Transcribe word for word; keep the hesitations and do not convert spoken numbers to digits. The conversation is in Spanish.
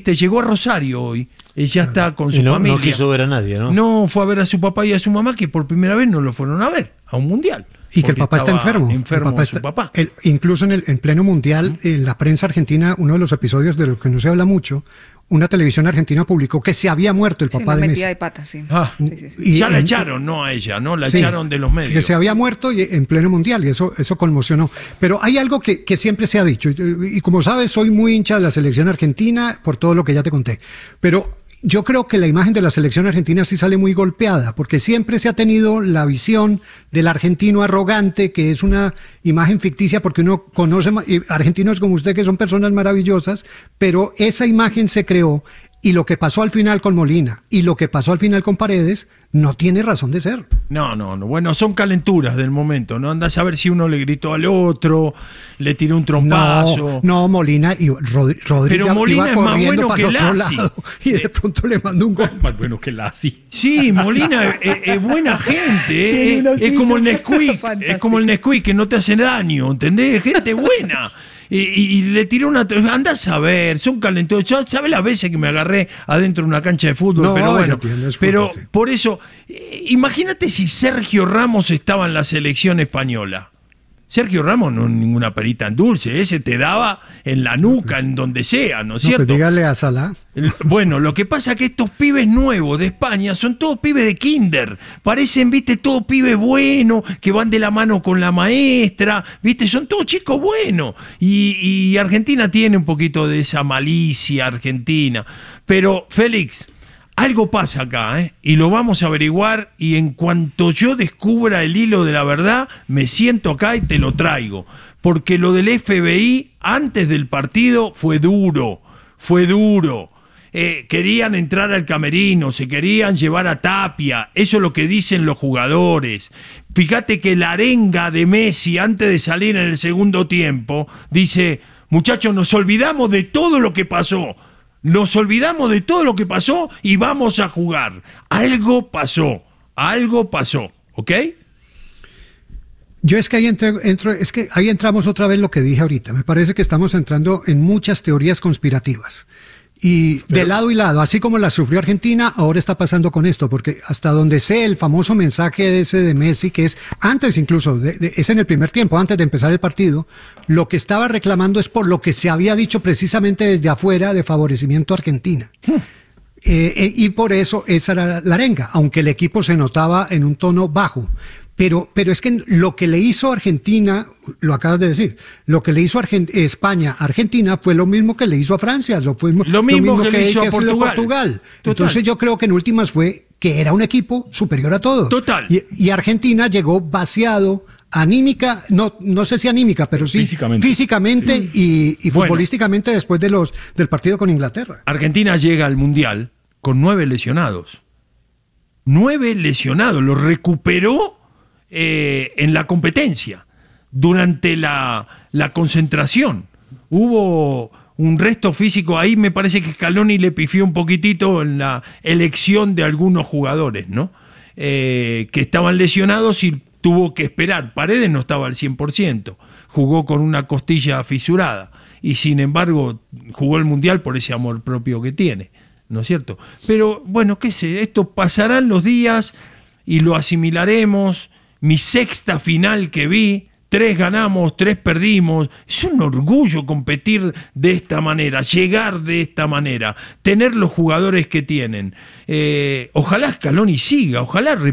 viste, llegó a Rosario hoy. Ella está con su y no, familia. No quiso ver a nadie, ¿no? No, fue a ver a su papá y a su mamá, que por primera vez no lo fueron a ver, a un mundial. Y que el papá está enfermo. enfermo el papá su está, papá. El, incluso en el en pleno mundial, en la prensa argentina, uno de los episodios de los que no se habla mucho, una televisión argentina publicó que se había muerto el papá sí, de metida Messi. de pata, sí. Ah, sí, sí, sí. Y ya en, la echaron, no a ella, ¿no? La sí, echaron de los medios. Que se había muerto y, en pleno mundial, y eso, eso conmocionó. Pero hay algo que, que siempre se ha dicho, y, y como sabes, soy muy hincha de la selección argentina por todo lo que ya te conté. Pero yo creo que la imagen de la selección argentina sí sale muy golpeada, porque siempre se ha tenido la visión del argentino arrogante, que es una imagen ficticia, porque uno conoce argentinos como usted, que son personas maravillosas, pero esa imagen se creó, y lo que pasó al final con Molina, y lo que pasó al final con Paredes, no tiene razón de ser. No, no, no. Bueno, son calenturas del momento, ¿no? Andás a ver si uno le gritó al otro, le tiró un trompazo. No, no, Molina y Rodri, Rodri Pero Molina iba es más corriendo bueno para que el otro Lassi. lado, y de pronto le mandó un gol. Más bueno que Lassi. Sí, Molina es, es buena gente, Tiene eh. unos es como el dichos Nesquik, es fantásticos. como el Nesquik que no te hace daño, ¿entendés? Gente buena. Y, y, y le tiró una... Andás a ver, son calentosos. Yo, ¿sabes las veces que me agarré adentro de una cancha de fútbol? No, pero bueno, yo entiendo, es pero fútbol, sí. por eso, eh, imagínate si Sergio Ramos estaba en la selección española. Sergio Ramos no es ninguna perita en dulce, ese te daba en la nuca, en donde sea, ¿no es No, cierto? pues dígale a Salah. Bueno, lo que pasa es que estos pibes nuevos de España son todos pibes de kinder. Parecen, viste, todos pibes buenos, que van de la mano con la maestra, viste, son todos chicos buenos. Y, y Argentina tiene un poquito de esa malicia argentina. Pero, Félix, algo pasa acá, ¿eh? Y lo vamos a averiguar, y en cuanto yo descubra el hilo de la verdad, me siento acá y te lo traigo. Porque lo del F B I antes del partido fue duro, fue duro. Eh, querían entrar al camerino, se querían llevar a Tapia, eso es lo que dicen los jugadores. Fíjate que la arenga de Messi antes de salir en el segundo tiempo dice: muchachos, nos olvidamos de todo lo que pasó. Nos olvidamos de todo lo que pasó y vamos a jugar. Algo pasó, algo pasó, ¿ok? Yo es que ahí entro, entro, es que ahí entramos otra vez lo que dije ahorita. Me parece que estamos entrando en muchas teorías conspirativas. Y Pero, de lado y lado, así como la sufrió Argentina, ahora está pasando con esto, porque hasta donde sé, el famoso mensaje ese de Messi, que es antes incluso, de, de, es en el primer tiempo, antes de empezar el partido, lo que estaba reclamando es por lo que se había dicho precisamente desde afuera de favorecimiento a Argentina. Hmm. Eh, eh, y por eso esa era la arenga, aunque el equipo se notaba en un tono bajo. Pero, pero es que lo que le hizo Argentina, lo acabas de decir, lo que le hizo Argent- España a Argentina fue lo mismo que le hizo a Francia, lo, fue, lo, mismo, lo mismo que, que le hizo que a Portugal. Portugal. Entonces yo creo que en últimas fue que era un equipo superior a todos. Total. Y, y Argentina llegó vaciado, anímica, no, no sé si anímica, pero sí físicamente, físicamente sí. y, y futbolísticamente bueno, después de los, del partido con Inglaterra. Argentina llega al Mundial con nueve lesionados. Nueve lesionados, los recuperó Eh, en la competencia, durante la, la concentración. Hubo un resto físico ahí, me parece que Scaloni le pifió un poquitito en la elección de algunos jugadores, ¿no? Eh, que estaban lesionados y tuvo que esperar. Paredes no estaba al cien por ciento, jugó con una costilla fisurada y sin embargo jugó el Mundial por ese amor propio que tiene, ¿no es cierto? Pero bueno, qué sé, esto pasarán los días y lo asimilaremos. Mi sexta final que vi, tres ganamos, tres perdimos. Es un orgullo competir de esta manera, llegar de esta manera, tener los jugadores que tienen. Eh, ojalá Scaloni siga, ojalá